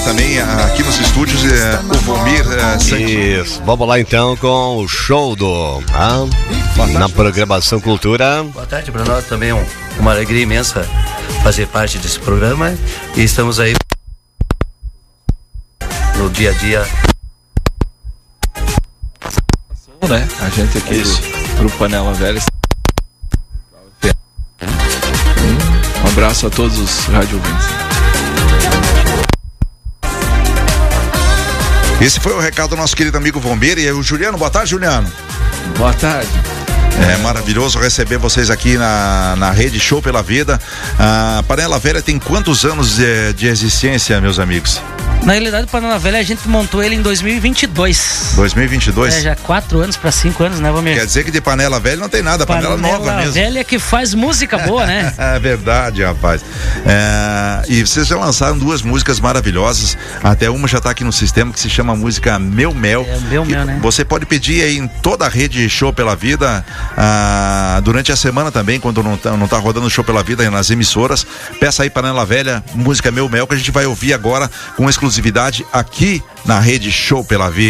também aqui nos estúdios o Valmir Santos. Isso, vamos lá então com o show na programação Cultura. Boa tarde, para nós também é uma alegria imensa fazer parte desse programa e estamos aí no dia a dia. Né? A gente aqui do Grupo Panela Velha. Um abraço a todos os rádio ouvintes. Esse foi o recado do nosso querido amigo Vombeira e o Juliano. Boa tarde, Juliano. Boa tarde. É maravilhoso receber vocês aqui na Rede Show pela Vida. A Panela Velha tem quantos anos de existência, meus amigos? Na realidade, o Panela Velha a gente montou ele em 2022. 2022? Já 4 anos para 5 anos, né, Valmir? Quer dizer que de panela velha não tem nada, panela nova mesmo. Panela velha que faz música boa, né? É verdade, rapaz. E vocês já lançaram 2 músicas maravilhosas, até uma já tá aqui no sistema, que se chama a música Meu Mel. É, Meu Mel, né? Você pode pedir aí em toda a Rede Show pela Vida, durante a semana também, quando não tá rodando Show pela Vida nas emissoras. Peça aí Panela Velha, música Meu Mel, que a gente vai ouvir agora com exclusividade aqui na Rede Show pela Vida.